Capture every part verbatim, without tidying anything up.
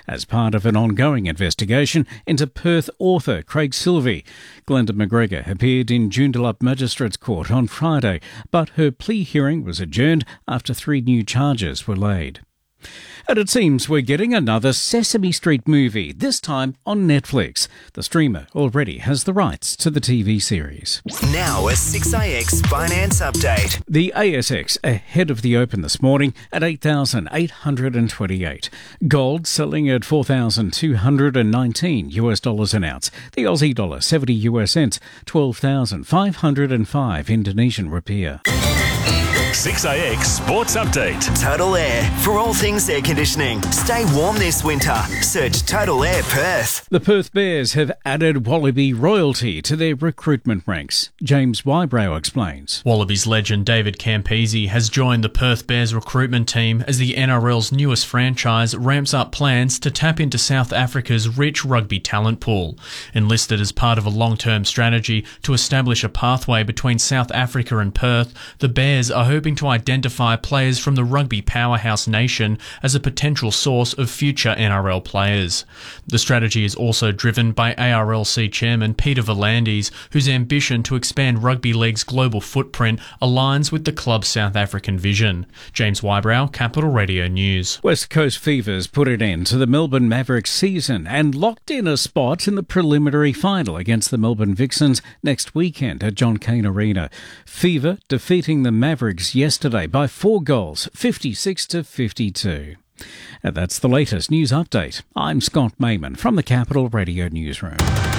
as part of an ongoing investigation into Perth author Craig Silvey. Glenda McGregor appeared in Joondalup Magistrates Court on Friday, but her plea hearing was adjourned after three new charges were laid. And it seems we're getting another Sesame Street movie, this time on Netflix. The streamer already has the rights to the T V series. Now a six A X finance update. The A S X ahead of the open this morning at eight thousand eight hundred twenty-eight. Gold selling at four thousand two hundred nineteen US dollars an ounce. The Aussie dollar seventy US cents, twelve thousand five hundred five Indonesian rupiah. six A X Sports Update. Total Air. For all things air conditioning. Stay warm this winter. Search Total Air Perth. The Perth Bears have added Wallaby royalty to their recruitment ranks. James Wybrow explains. Wallabies legend David Campese has joined the Perth Bears recruitment team as the N R L's newest franchise ramps up plans to tap into South Africa's rich rugby talent pool. Enlisted as part of a long-term strategy to establish a pathway between South Africa and Perth, the Bears are hoping to identify players from the rugby powerhouse nation as a potential source of future N R L players. The strategy is also driven by A R L C chairman Peter V'landys, whose ambition to expand rugby league's global footprint aligns with the club's South African vision. James Wybrow, Capital Radio News. West Coast Fevers put an end to the Melbourne Mavericks season and locked in a spot in the preliminary final against the Melbourne Vixens next weekend at John Cain Arena. Fever defeating the Mavericks yesterday by four goals, fifty-six to fifty-two. And that's the latest news update. I'm Scott Mayman from the Capital Radio Newsroom.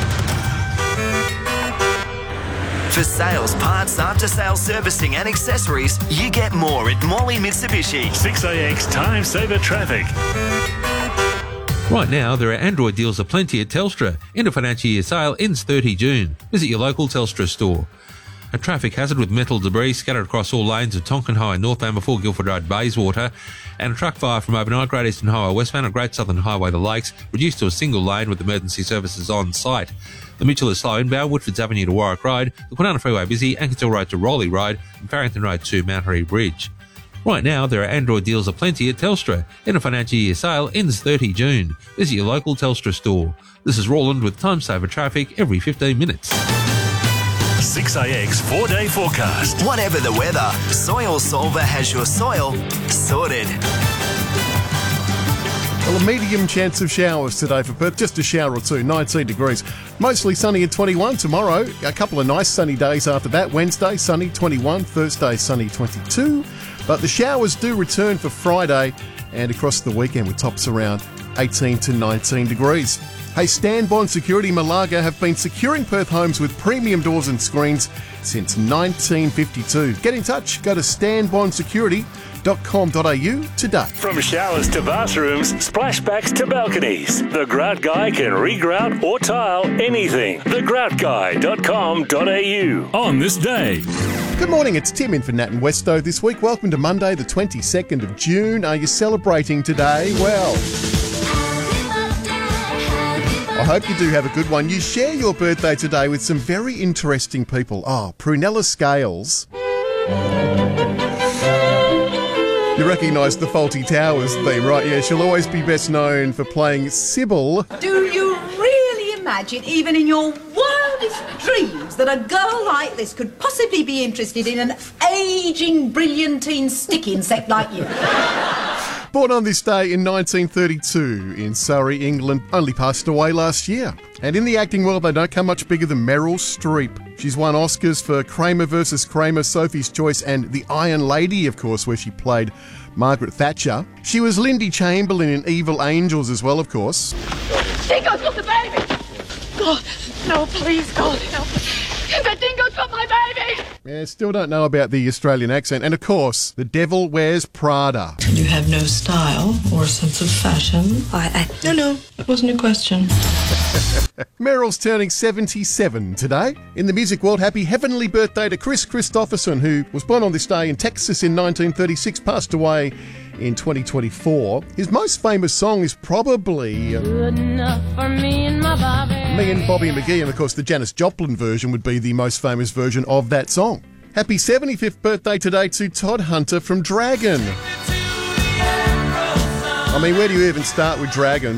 For sales, parts, after-sales servicing and accessories, you get more at Morley Mitsubishi. six A X Time Saver Traffic. Right now, there are Android deals aplenty at Telstra. End of financial year sale ends thirtieth of June. Visit your local Telstra store. A traffic hazard with metal debris scattered across all lanes of Tonkin High northbound before Guildford Road, Bayswater, and a truck fire from overnight Great Eastern Highway westbound of Great Southern Highway to Lakes, reduced to a single lane with emergency services on site. The Mitchell is slow inbound, Woodfords Avenue to Warwick Road, the Kwinana Freeway busy, Ankersville Road to Rowley Road, and Farrington Road to Mount Harry Bridge. Right now, there are Android deals aplenty at Telstra. End of financial year sale ends thirtieth of June. Visit your local Telstra store. This is Roland with Time Saver Traffic every fifteen minutes. six A X four-day forecast. Whatever the weather, Soil Solver has your soil sorted. Well, a medium chance of showers today for Perth, just a shower or two, nineteen degrees. Mostly sunny at twenty-one tomorrow. A couple of nice sunny days after that. Wednesday, sunny, twenty-one. Thursday, sunny, twenty-two. But the showers do return for Friday and across the weekend with tops around eighteen to nineteen degrees. Hey, Stanbond Security Malaga have been securing Perth homes with premium doors and screens since nineteen fifty-two. Get in touch. Go to stanbond security dot com dot a u today. From showers to bathrooms, splashbacks to balconies, the Grout Guy can regrout or tile anything. the grout guy dot com dot a u. On this day. Good morning, it's Tim in for Nat and Westo this week. Welcome to Monday, the twenty-second of June. Are you celebrating today? Well, I hope you do have a good one. You share your birthday today with some very interesting people. Oh, Prunella Scales. You recognise the Faulty Towers theme, right? Yeah, she'll always be best known for playing Sybil. Do you really imagine, even in your wildest dreams, that a girl like this could possibly be interested in an ageing, brilliantine stick insect like you? Born on this day in nineteen thirty-two in Surrey, England, only passed away last year. And in the acting world, they don't come much bigger than Meryl Streep. She's won Oscars for Kramer versus Kramer, Sophie's Choice, and The Iron Lady, of course, where she played Margaret Thatcher. She was Lindy Chamberlain in Evil Angels as well, of course. Dingo's got the baby! God, no, please, God, help. The dingo's got my baby! Yeah, still don't know about the Australian accent. And of course, The Devil Wears Prada. You have no style or sense of fashion. I, I no, no, it wasn't a question. Meryl's turning seventy-seven today. In the music world, happy heavenly birthday to Chris Christopherson, who was born on this day in Texas in nineteen thirty-six, passed away in twenty twenty-four. His most famous song is probably uh, Good Enough for Me and My Bobby. Me and Bobby McGee, and of course the Janis Joplin version would be the most famous version of that song. Happy seventy-fifth birthday today to Todd Hunter from Dragon. I mean, where do you even start with Dragon?